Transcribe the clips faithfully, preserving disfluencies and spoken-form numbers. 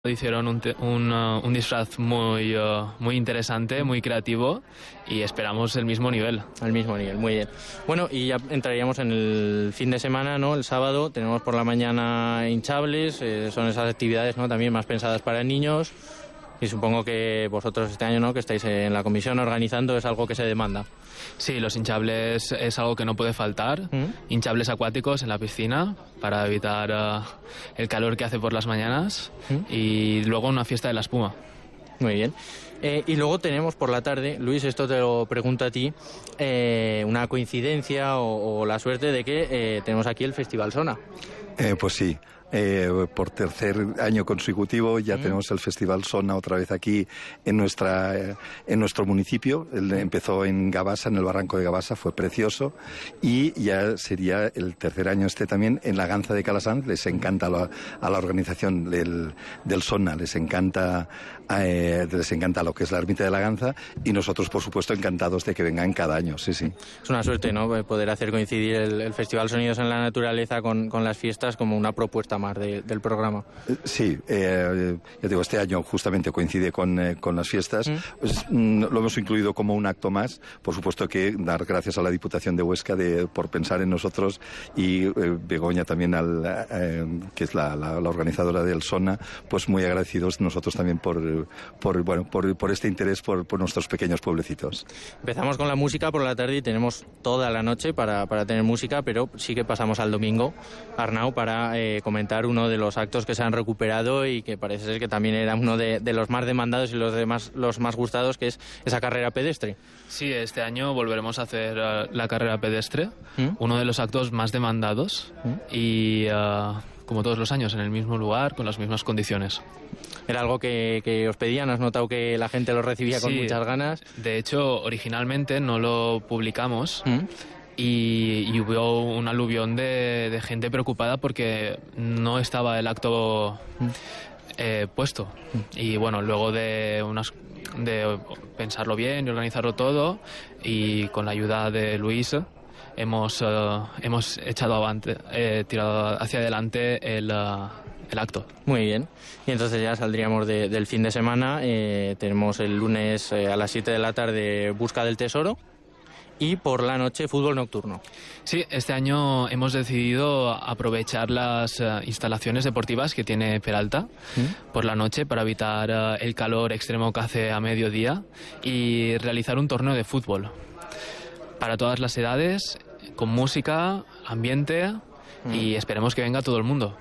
Hicieron un, te, un, uh, un disfraz muy, uh, muy interesante, muy creativo y esperamos el mismo nivel. Al mismo nivel, muy bien. Bueno, y ya entraríamos en el fin de semana, ¿no? El sábado tenemos por la mañana hinchables, eh, son esas actividades, ¿no? También más pensadas para niños y supongo que vosotros este año, ¿no? Que estáis en la comisión organizando, es algo que se demanda. Sí, los hinchables es algo que no puede faltar. ¿Mm? Hinchables acuáticos en la piscina para evitar uh, el calor que hace por las mañanas. ¿Mm? Y luego una fiesta de la espuma. Muy bien. Eh, y luego tenemos por la tarde, Luis, esto te lo pregunto a ti, eh, una coincidencia o, o la suerte de que eh, tenemos aquí el Festival Sona. Eh, pues sí. Eh, por tercer año consecutivo ya mm. tenemos el Festival Sona otra vez aquí en nuestra eh, en nuestro municipio. Él empezó en Gabasa, en el barranco de Gabasa, fue precioso, y ya sería el tercer año este también en la Ganza de Calasanz. Les encanta la, a la organización del, del Sona, les encanta eh, les encanta lo que es la ermita de la Ganza, y nosotros por supuesto encantados de que vengan cada año. Sí, sí. Es una suerte, ¿no? Poder hacer coincidir el, el Festival Sonidos en la Naturaleza con, con las fiestas como una propuesta más de, del programa. Sí, eh, ya digo, este año justamente coincide con, eh, con las fiestas. ¿Mm? Pues, mm, lo hemos incluido como un acto más. Por supuesto que dar gracias a la Diputación de Huesca de, por pensar en nosotros, y eh, Begoña también, al, eh, que es la, la, la organizadora del Sona, pues muy agradecidos nosotros también por, por, bueno, por, por este interés por, por nuestros pequeños pueblecitos. Empezamos con la música por la tarde y tenemos toda la noche para, para tener música, pero sí que pasamos al domingo, Arnau, para eh, comentar uno de los actos que se han recuperado y que parece ser que también era uno de, de los más demandados y los, de más, los más gustados, que es esa carrera pedestre. Sí, este año volveremos a hacer uh, la carrera pedestre, ¿Mm? uno de los actos más demandados ¿Mm? y uh, como todos los años en el mismo lugar, con las mismas condiciones. ¿Era algo que, que os pedían? ¿Has notado que la gente lo recibía con sí, muchas ganas? De hecho, originalmente no lo publicamos. ¿Mm? Y, y hubo un aluvión de, de gente preocupada porque no estaba el acto eh, puesto. Y bueno, luego de, unas, de pensarlo bien y organizarlo todo, y con la ayuda de Luis hemos, uh, hemos echado avante, eh, tirado hacia adelante el, uh, el acto. Muy bien. Y entonces ya saldríamos de, del fin de semana. Eh, tenemos el lunes eh, a las siete de la tarde Busca del Tesoro. Y por la noche, fútbol nocturno. Sí, este año hemos decidido aprovechar las uh, instalaciones deportivas que tiene Peralta ¿Mm? por la noche para evitar uh, el calor extremo que hace a mediodía, y realizar un torneo de fútbol para todas las edades, con música, ambiente ¿Mm? y esperemos que venga todo el mundo.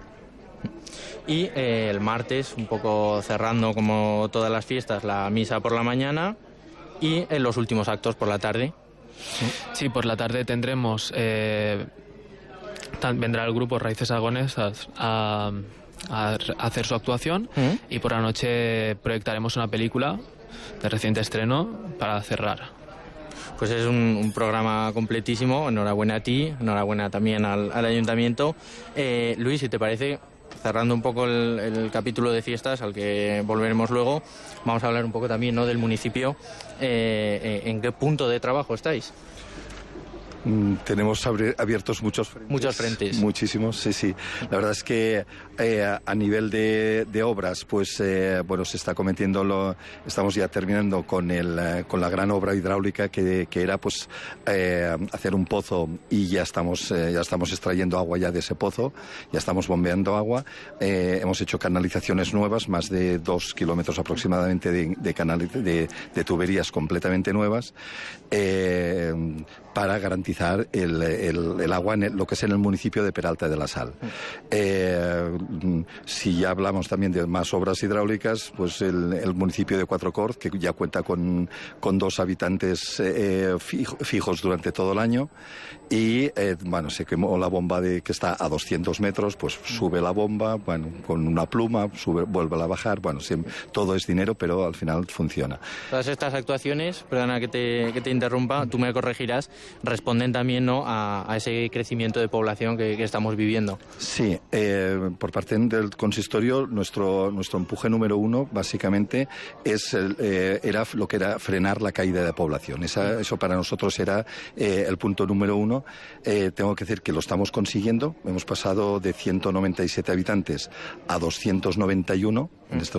Y eh, el martes, un poco cerrando como todas las fiestas, la misa por la mañana y en los últimos actos por la tarde. Sí, por la tarde tendremos, eh, vendrá el grupo Raíces Aragonesas a, a, a hacer su actuación ¿Mm? y por la noche proyectaremos una película de reciente estreno para cerrar. Pues es un, un programa completísimo. Enhorabuena a ti, enhorabuena también al, al ayuntamiento. Eh, Luis, si te parece, cerrando un poco el, el capítulo de fiestas, al que volveremos luego, vamos a hablar un poco también, ¿no?, del municipio. Eh, eh, ¿En qué punto de trabajo estáis? Mm, tenemos abiertos muchos frentes. Muchos frentes. Muchísimos, sí, sí. La verdad es que eh, a nivel de, de obras, pues eh, bueno, se está cometiendo, lo, estamos ya terminando con, el, eh, con la gran obra hidráulica que, que era pues eh, hacer un pozo, y ya estamos, eh, ya estamos extrayendo agua ya de ese pozo, ya estamos bombeando agua. Eh, hemos hecho canalizaciones nuevas, más de dos kilómetros aproximadamente de, de, canal, de, de tuberías completamente nuevas, eh, para garantizar el, el, el agua en el, lo que es en el municipio de Peralta de la Sal. Eh, si ya hablamos también de más obras hidráulicas, pues el, el municipio de Cuatro Cort, que ya cuenta con, con dos habitantes eh, fijo, fijos durante todo el año, y eh, bueno, se quemó la bomba de, que está a doscientos metros, pues sube la bomba, bueno, con una pluma, sube, vuelve a bajar, bueno, siempre, todo es dinero, pero al final funciona. Todas estas actuaciones, perdona que te, que te interrumpa, tú me corregirás, responden responden también, ¿no?, a, a ese crecimiento de población que, que estamos viviendo. Sí, eh, por parte del consistorio, nuestro, nuestro empuje número uno, básicamente, es el, eh, era lo que era frenar la caída de población. Esa, eso para nosotros era eh, el punto número uno. Eh, tengo que decir que lo estamos consiguiendo. Hemos pasado de ciento noventa y siete habitantes a doscientos noventa y uno en estos